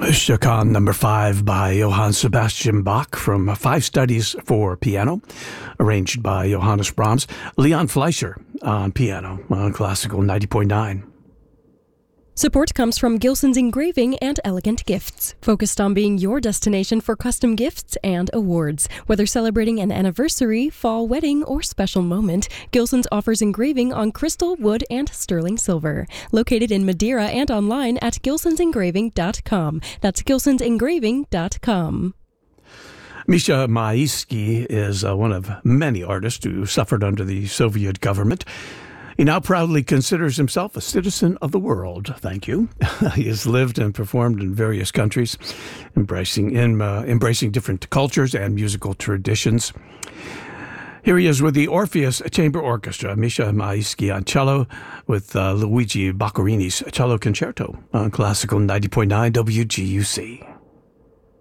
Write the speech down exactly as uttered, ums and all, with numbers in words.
Chaconne number five by Johann Sebastian Bach from Five Studies for Piano, arranged by Johannes Brahms. Leon Fleischer on piano on Classical ninety point nine. Support comes from Gilson's Engraving and Elegant Gifts, focused on being your destination for custom gifts and awards. Whether celebrating an anniversary, fall wedding, or special moment, Gilson's offers engraving on crystal, wood, and sterling silver. Located in Madeira and online at gilsons engraving dot com. That's gilsons engraving dot com. Misha Maisky is uh, one of many artists who suffered under the Soviet government. He now proudly considers himself a citizen of the world. Thank you. He has lived and performed in various countries, embracing in, uh, embracing different cultures and musical traditions. Here he is with the Orpheus Chamber Orchestra, Misha Maisky on cello, with uh, Luigi Boccherini's Cello Concerto on Classical ninety point nine W G U C.